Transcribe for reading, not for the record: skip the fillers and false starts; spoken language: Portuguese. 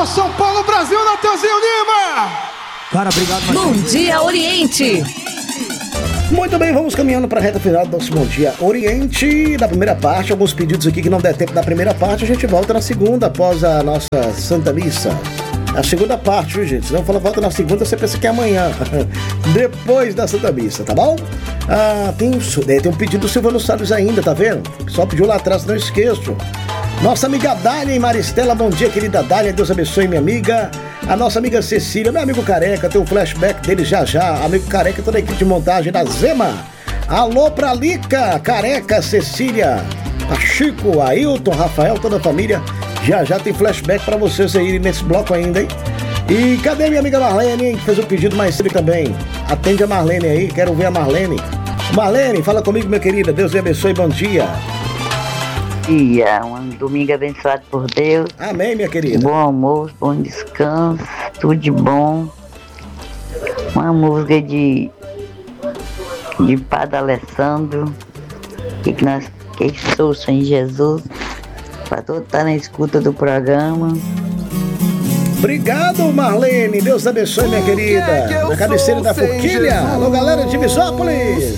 Alô, São Paulo, Brasil, Natanzinho Lima! Cara, obrigado, Bom Dia Oriente. Muito bem, vamos caminhando para a reta final do nosso Bom Dia Oriente. Da primeira parte, alguns pedidos aqui que não der tempo da primeira parte, a gente volta na segunda, após a nossa Santa Missa. A segunda parte, viu, gente? Se não fala volta na segunda, você pensa que é amanhã. Depois da Santa Missa, tá bom? Tem um pedido do Silvano Salles ainda, tá vendo? Só pediu lá atrás, não esqueço. Nossa amiga Dália e Maristela, bom dia, querida Dália, Deus abençoe, minha amiga. A nossa amiga Cecília, meu amigo Careca, tem um flashback dele já. Amigo Careca, toda a equipe de montagem da Zema. Alô pra Lica, Careca, Cecília, a Chico, Ailton, Rafael, toda a família. Já tem flashback pra vocês aí nesse bloco ainda, hein? E cadê minha amiga Marlene, hein? Que fez o pedido mais cedo também. Atende a Marlene aí, quero ver a Marlene. Marlene, fala comigo, minha querida. Deus te abençoe, bom dia. Dia, um domingo abençoado por Deus. Amém, minha querida. Bom almoço, bom descanso, tudo de bom. Uma música de Padre Alessandro, que souça em Jesus, para todo estar na escuta do programa. Obrigado, Marlene. Deus abençoe, minha querida. Na cabeceira da Forquilha. Alô, galera de Visópolis.